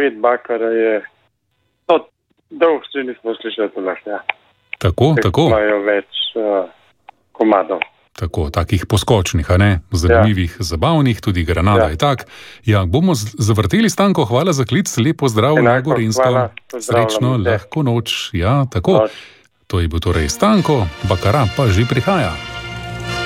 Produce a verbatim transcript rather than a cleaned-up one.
čudovit bakar je, to dolgo še nismo slišali to naš, ja. Tako, Ker tako. imajo več uh, komadov. Tako, takih poskočnih, a ne, zanimivih, ja. Zabavnih, tudi Granada ja. Je tak. Ja, bomo z- zavrteli, Stanko, hvala za klic, lepo zdrav na Enako, Gorenjsko. hvala, pozdravljam Srečno, vse. lahko noč, ja, tako. Noč. To je bil torej Stanko, bakara pa že prihaja.